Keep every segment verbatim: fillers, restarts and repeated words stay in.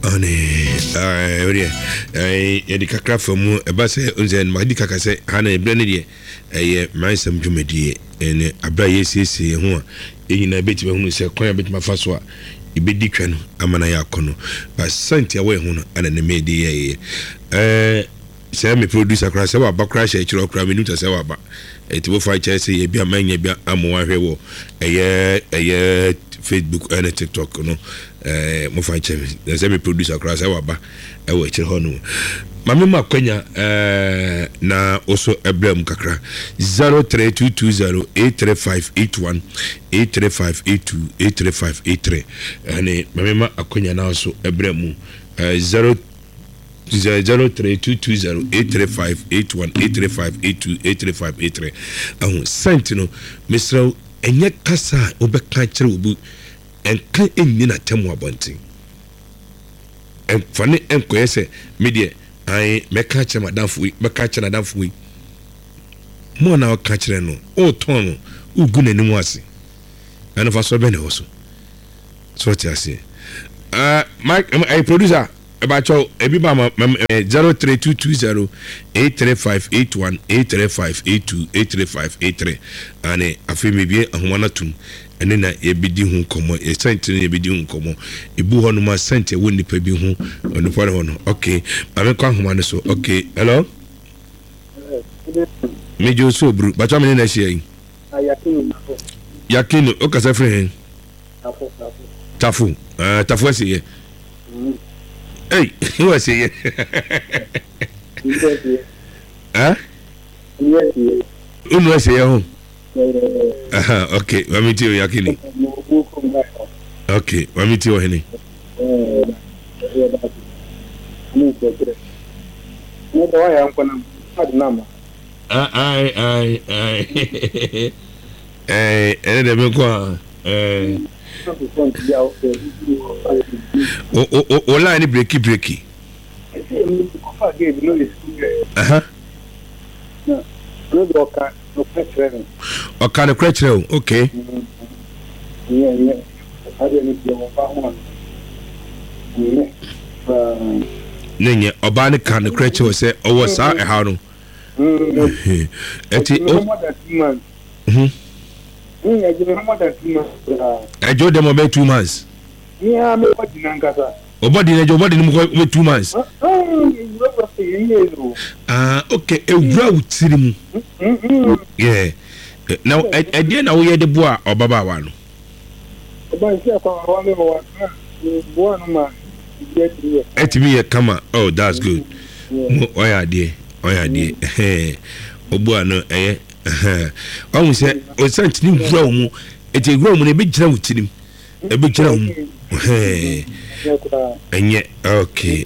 ane eh ori eh yedi kakra famu eba se unzen madi kaka se hana ebra ne de eh mansam dwumadie ene abra yesiesie ho a enyina beti hunu se kwan beti mafaso a ibedi twa no amana ya akono ba santia we hu no ana ne medi ye eh se me producer kra se wa ba kra she chiro kra me nuta se wa ba etibo fa che se ye bia manya bia amwa hwe wo eye eye Facebook and TikTok no eh mo fa che me se me producer kra se wa ba e wo chiro ho no mama makwanya eh na oso ebrem kakra zero three two two zero eight three five eight one eight three five eight two eight three five eight three ane mama akwanya na oso ebrem eh zero zero three two two zero eight three five eight one eight three five eight two eight three five eight three ahun sentino misra enye kasa obeka kire obu enka enyi na temu abontin en fane enkoyese media ai meka kire madamfo meka kire nadamfo wi mo na oka kire no o ton no ugu nanimu ase ana fa so be ne hoso so ti ase ah my I producer about your ebibama zero three two two zero eight three five eight one eight three five eight two eight three five eight three ane afemi bie ahwana tum ene na ebidi hu komo e sente na ebidi hu komo ebu hono ma sente woni pa bi hu ono pare hono okay ame kwa ahoma ne so okay hello me jo so bru ba twa me na hia yi yakini yakini o kasa frɛ tafu tafu ah tafu asiye hey, who was it? Huh? Yes, who was it? Home. Aha, okay. Let me tell you, Yakini. Okay, let me tell you, Henny. Ah, I, I, I. Eh, and then go. Eh. O o o la ni breaki breaki. Aha. No do ka no kwetren. O ka no kwetren, okay. Yeah, yeah. Ade ni bi o ba ho. Yeah. Nenye oba ne ka no kwetren se o wo sa e ha no. Mhm. Eti o Mhm. Yeah, you know more than two months. I told them about two months. Yeah, me what in Ankasa. O body na jo body mu two months. Ah, okay. E wura utiri mu. Yeah. Now I dey na wo ye de bo a obaba wa no. Oba isi akwa wa me wa. Bo no ma. Etimi ye kama. Oh, that's good. Mo oya dey. Oya dey. Eh. Obo ano eh eh o se o sent ni wura mu eti wura mu na be gira wutirim e be gira mu eh enye okay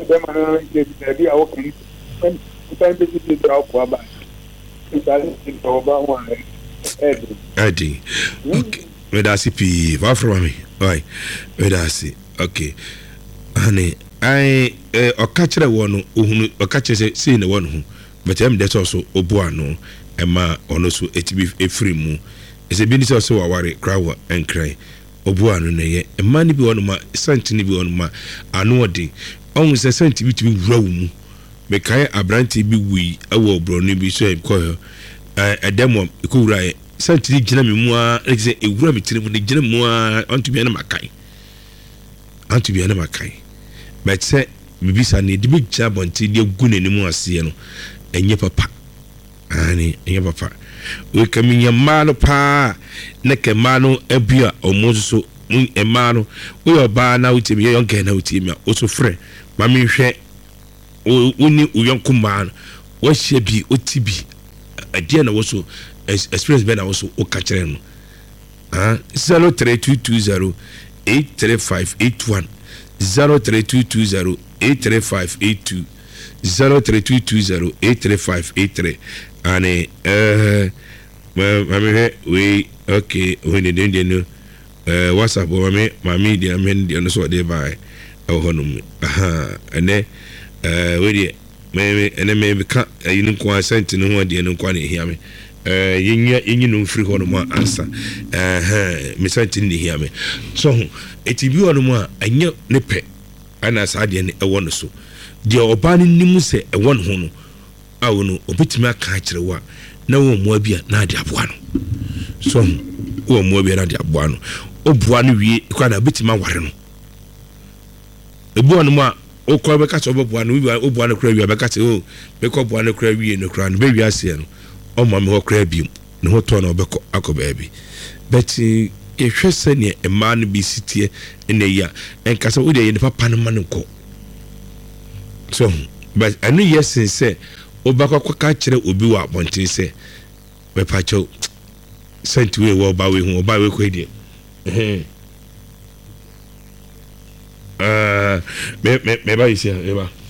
adi okay we da si pi va from me oi we da si okay ani ai o ka kire wo no ohunu o ka kire se ne wo no but em that also obo ano ema ono so etibi efiri mu ese bi ni so so waware krawo enkran obo ano ne ye ema ni bi wono ma santi ni bi wono ma ano odi on se santi bi tibi wura mu me kai abranti bi wi awo obro ni bi so e ko eh edemo ko wura e santi ni gina me mu a ese e wura me tire mu ni gina mu a onto bi na makai onto bi na makai but se bibisa ni dibi jabonti de gune ni mu ase no enye papa ani enye papa we kaminya mano pa na ke mano ebia omozo mun emano we oba na utimi ye yonke na utimi oso frɛ mami hwɛ uni uyonku man wo hye bi otibi ade na wo so experience be na wo so o ka kire no ah zero three two two zero eight three five eight one zero three two two zero eight three five eight two zero three two two zero eight three five eight three and uh mami we okay when they didn't know uh WhatsApp mami mami dia men dia no so dey by oh honum aha and then uh we me and me ka you know kwa sent no ho dia no kwa na hia me uh yinya yinyi no free honum answer eh me sent ni hia me so eti bi honum a anya ne pe ana saa deɛ ne ɛwɔ no so deɛ ɔbaa no nim sɛ ɛwɔ no ho no awo no obetumi aka akyerɛ wa na wo mmoa bi a na ade aboa no so wo mmoa bi na ade aboa no obua no wie kwa na obetumi aware no ebu no mu a okɔ bɛka sɛ obua no wie obua no kora wie bɛka sɛ o bɛkɔ obua no kora wie no kora no bɛ wie ase no ɔma me hɔ kora bi ne ho tɔ na ɔbɛkɔ akɔ baabi but ehwɛ sɛ ne ɛmaa no bi sitie na yi a ɛnka sɛ wo de yɛ ne papa no ma no kɔ so but ɛno yɛ sen sɛ obakɔ ka kyerɛ obi wɔ abɔnten sɛ bɛpa kyɛw sɛnti wei wɔ ɔba wei ho ɔba wei kɔ deɛ ɛhɛn ɛɛ mɛ mɛ mɛ ba yi si a mɛ ba